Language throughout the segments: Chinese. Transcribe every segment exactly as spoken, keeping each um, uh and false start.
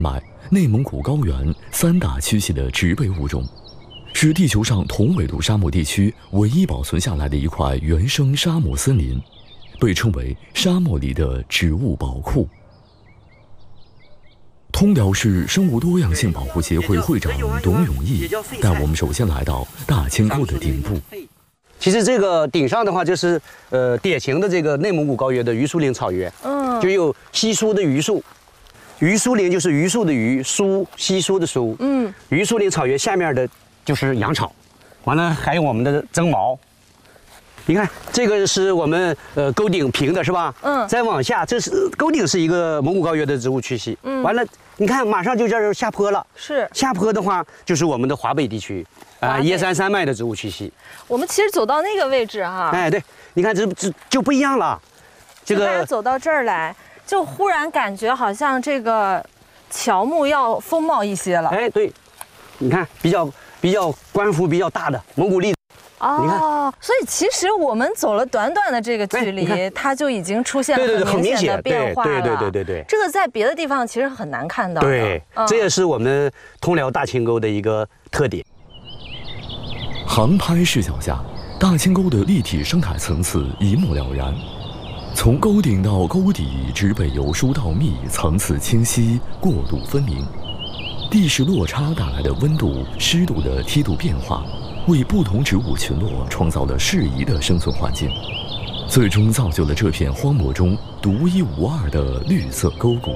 脉，内蒙古高原三大区系的植被物种，是地球上同纬度沙漠地区唯一保存下来的一块原生沙漠森林，被称为沙漠里的植物宝库。通辽市生物多样性保护协会会长董永义带我们首先来到大清沟的顶部。 其实这个顶上的话，就是呃典型的这个内蒙古高原的榆树林草原，嗯，就有稀疏的榆树，榆树林就是榆树的榆，疏稀疏的疏，嗯，榆树林草原下面的就是羊草，完了还有我们的增毛。你看这个是我们呃沟顶平的是吧？嗯，再往下，这是沟顶是一个蒙古高原的植物区系，嗯，完了你看马上就这儿下坡了， 是下坡的话就是我们的华北地区。啊，耶山山脉的植物区系， 我们其实走到那个位置哈， 哎，对，你看这这就不一样了， 这个大家走到这儿来，就忽然感觉好像这个乔木要丰茂一些了。 哎，对，你看比较比较官幅比较大的蒙古栗子， 哦，你看，所以其实我们走了短短的这个距离，它就已经出现了很明显的变化了。 对对对对对， 这个在别的地方其实很难看到的。 对，这也是我们通辽大清沟的一个特点。 航拍视角下，大清沟的立体生态层次一目了然。从沟顶到沟底，植被由疏到密，层次清晰，过渡分明。地势落差带来的温度、湿度的梯度变化，为不同植物群落创造了适宜的生存环境，最终造就了这片荒漠中独一无二的绿色沟谷。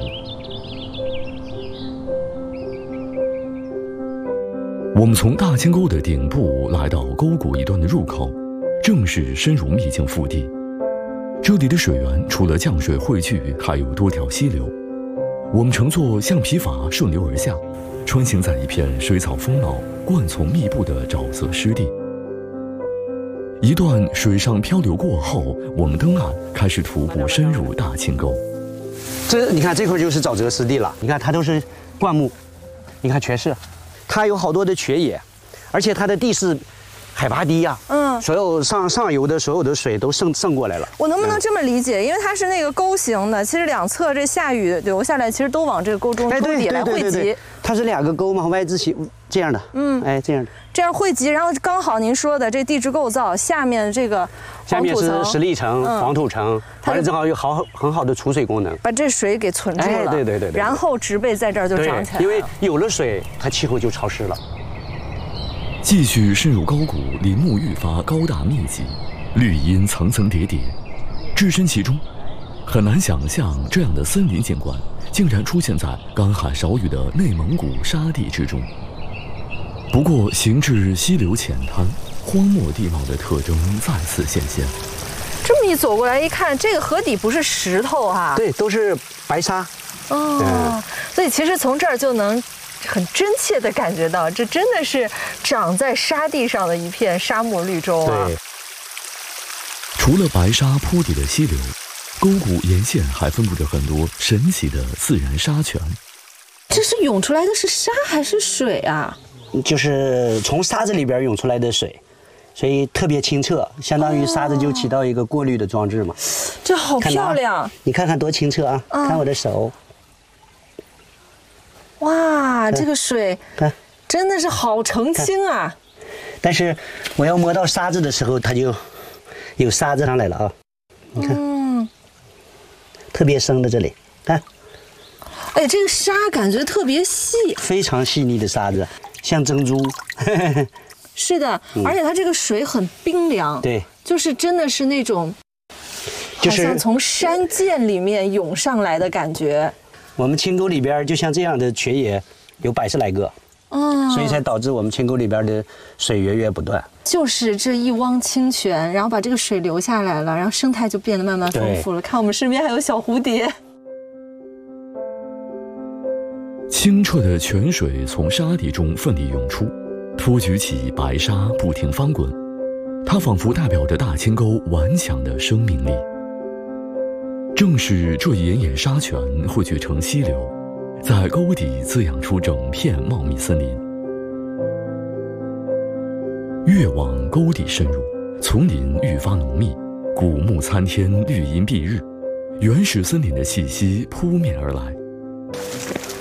我们从大清沟的顶部来到沟谷一端的入口，正是深入秘境腹地。这里的水源除了降水汇聚，还有多条溪流。我们乘坐橡皮筏顺流而下，穿行在一片水草丰茂、灌丛密布的沼泽湿地。一段水上漂流过后，我们登岸，开始徒步深入大清沟。 这你看这块就是沼泽湿地了，你看它都是灌木，你看全是。它有好多的泉野，而且它的地势海拔低呀、啊，嗯，所有上上游的所有的水都渗渗过来了。 我能不能这么理解？嗯、因为它是那个沟形的，其实两侧这下雨流下来，其实都往这个沟中、哎、沟底来汇集。 它是两个沟嘛，Y字形这样的，嗯，哎这样的， 这样汇集，然后刚好您说的这地质构造，下面这个下面是石砾层、嗯、黄土层，完了正好有好很好的储水功能， 把这水给存住了。 哎，对对 对, 对。 然后植被在这儿就长起来了， 因为有了水，它气候就潮湿了。 继续深入沟谷，林木愈发高大密集，绿荫层层叠叠，置身其中，很难想象这样的森林景观竟然出现在干旱少雨的内蒙古沙地之中。不过，行至溪流浅滩，荒漠地貌的特征再次显现。 这么一走过来一看，这个河底不是石头哈、啊， 对，都是白沙。 哦、嗯，所以其实从这儿就能很真切地感觉到，这真的是长在沙地上的一片沙漠绿洲啊。 对。 除了白沙铺底的溪流，沟谷沿线还分布着很多神奇的自然沙泉。 这是涌出来的是沙还是水啊？ 就是从沙子里边涌出来的水，所以特别清澈，相当于沙子就起到一个过滤的装置嘛。 这好漂亮！ 看你看看多清澈啊！嗯、看我的手。 哇，这个水看真的是好澄清啊！ 但是我要摸到沙子的时候，它就有沙子上来了啊！你看，嗯，特别深的这里，看。 哎，这个沙感觉特别细， 非常细腻的沙子，像珍珠。 是的，而且它这个水很冰凉， 对， 就是真的是那种， 就是好像从山涧里面涌上来的感觉。 我们清沟里边就像这样的泉野有百十来个，嗯，所以才导致我们清沟里边的水源源不断。 就是这一汪清泉，然后把这个水流下来了，然后生态就变得慢慢丰富了。看我们身边还有小蝴蝶。 清澈的泉水从沙地中奋力涌出，托举起白沙不停翻滚，它仿佛代表着大清沟顽强的生命力。正是这一眼眼沙泉汇聚成溪流，在沟底滋养出整片茂密森林。越往沟底深入，丛林愈发浓密，古木参天，绿荫蔽日，原始森林的气息扑面而来。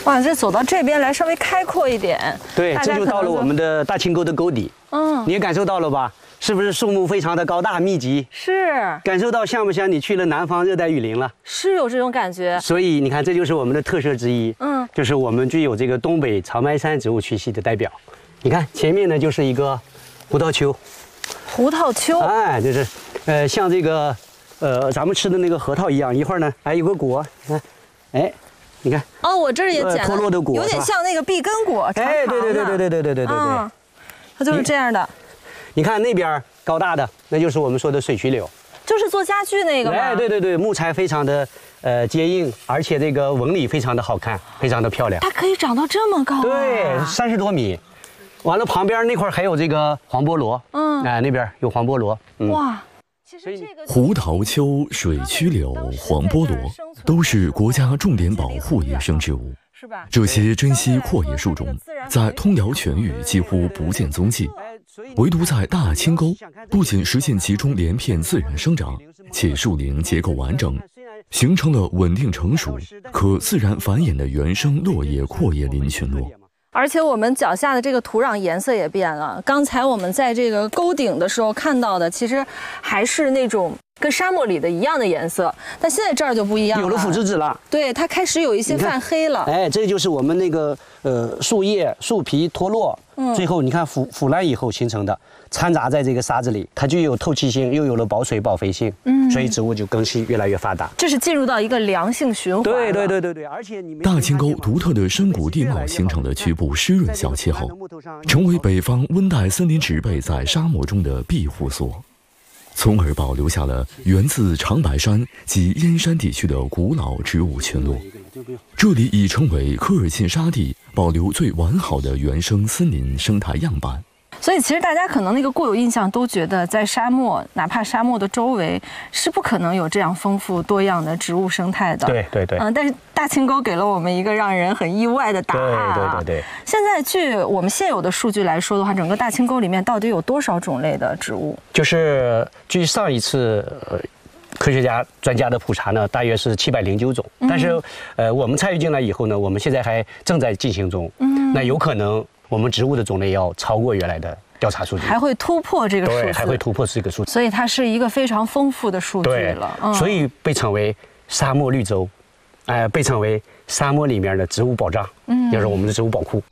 哇，这走到这边来稍微开阔一点。 对，这就到了我们的大清沟的沟底。嗯，你也感受到了吧？是不是树木非常的高大密集？ 是。感受到像不像你去了南方热带雨林了？ 是有这种感觉。 所以你看，这就是我们的特色之一。嗯，就是我们具有这个东北长白山植物区系的代表。你看前面呢，就是一个胡桃丘。 胡桃丘。 哎，就是，呃，像这个，呃，咱们吃的那个核桃一样，一会儿呢还有个果，你看，哎。你看哦，我这儿也捡了脱落的果， 有点像那个碧根果， 哎，对对对对对对对对对对， 嗯，它就是这样的。 你看那边高大的，那就是我们说的水曲柳， 就是做家具那个吗？ 哎，对对对，木材非常的呃坚硬，而且这个纹理非常的好看，非常的漂亮。 它可以长到这么高啊？ 对，三十多米。完了，旁边那块还有这个黄菠萝，嗯，哎，那边有黄菠萝， 嗯、哇。 胡桃丘、水曲柳、黄菠萝都是国家重点保护野生植物。这些珍稀阔叶树种在通辽全域几乎不见踪迹，唯独在大清沟，不仅实现集中连片自然生长，且树龄结构完整，形成了稳定成熟、可自然繁衍的原生落叶阔叶林群落。 而且我们脚下的这个土壤颜色也变了。刚才我们在这个沟顶的时候看到的，其实还是那种跟沙漠里的一样的颜色，但现在这儿就不一样了， 有了腐殖质了。 对，它开始有一些泛黑了。 哎，这就是我们那个呃树叶、树皮脱落，嗯，最后你看腐腐烂以后形成的，掺杂在这个沙子里，它就有透气性，又有了保水保肥性，嗯，所以植物就更新越来越发达。 这是进入到一个良性循环。 对对对对对，而且你大清沟独特的深谷地貌形成的局部湿润小气候，成为北方温带森林植被在沙漠中的庇护所，从而保留下了源自长白山及燕山地区的古老植物群落。这里已成为科尔沁沙地保留最完好的原生森林生态样板。 所以其实大家可能那个固有印象都觉得，在沙漠，哪怕沙漠的周围是不可能有这样丰富多样的植物生态的。 对对对。 嗯，但是大清沟给了我们一个让人很意外的答案啊。 对对对对。 现在据我们现有的数据来说的话，整个大清沟里面到底有多少种类的植物？ 就是据上一次呃科学家专家的普查呢，大约是七百零九种。嗯、但是呃我们参与进来以后呢，我们现在还正在进行中。嗯。那有可能。我们植物的种类要超过原来的调查数据， 还会突破这个数字， 对，还会突破这个数字， 所以它是一个非常丰富的数据了。 嗯、所以被称为沙漠绿洲，哎、呃，被称为沙漠里面的植物保障，嗯，也是我们的植物宝库。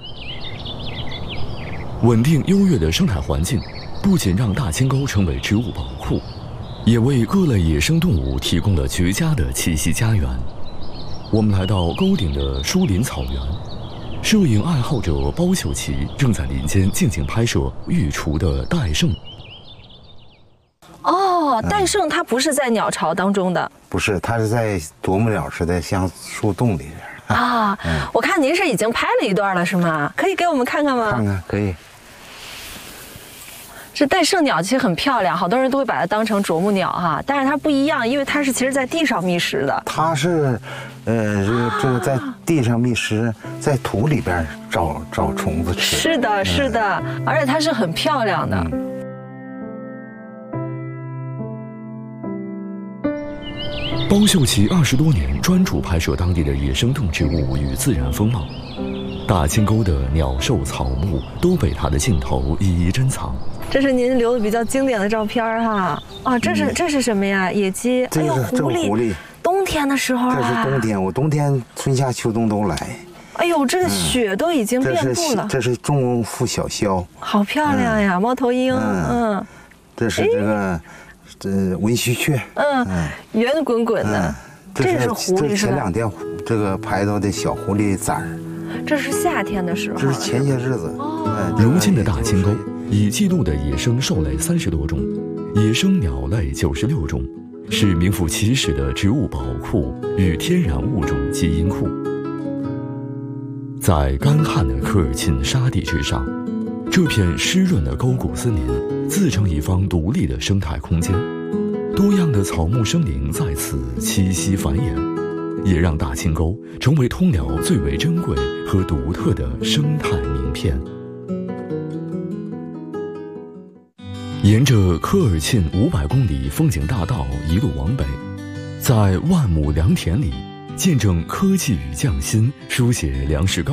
稳定优越的生态环境，不仅让大清沟成为植物宝库，也为各类野生动物提供了绝佳的栖息家园。我们来到沟顶的疏林草原。摄影爱好者包秀奇正在林间静静拍摄育雏的戴胜。 哦，戴胜它不是在鸟巢当中的， 不是，它是在啄木鸟似的像树洞里边。 啊，嗯、我看您是已经拍了一段了，是吗？可以给我们看看吗？ 看看，可以。 这戴胜鸟其实很漂亮，好多人都会把它当成啄木鸟哈，但是它不一样，因为它是其实在地上觅食的。 它是，呃，这个这个在地上觅食，在土里边找找虫子吃。 是的，是的，嗯、而且它是很漂亮的。嗯、 包秀奇二十多年专注拍摄当地的野生动植物与自然风貌，大清沟的鸟兽草木都被他的镜头一一珍藏。 这是您留的比较经典的照片哈啊，这是、嗯、这是什么呀？野鸡？ 这是、哎、 狐狸。 狐狸。 冬天的时候啊。 这是冬天，我冬天春夏秋冬都来。 哎呦，这个雪都已经遍布了。 嗯、这是中腹小枭。 好漂亮呀，嗯、猫头鹰。嗯。 嗯这是这个，这文须雀。嗯。 嗯圆滚滚的。嗯、 这是狐狸是吧？ 前两天这个拍到的小狐狸崽儿。 这是夏天的时候。 这是前些日子。 哦。 嗯、 如今的大清沟。已记录的野生兽类三十多种，野生鸟类九十六种，是名副其实的植物宝库与天然物种基因库。在干旱的科尔沁沙地之上，这片湿润的沟谷森林自成一方独立的生态空间，多样的草木生灵在此栖息繁衍，也让大清沟成为通辽最为珍贵和独特的生态名片。沿着科尔沁五百公里风景大道一路往北，在万亩良田里， 见证科技与匠心，书写粮食高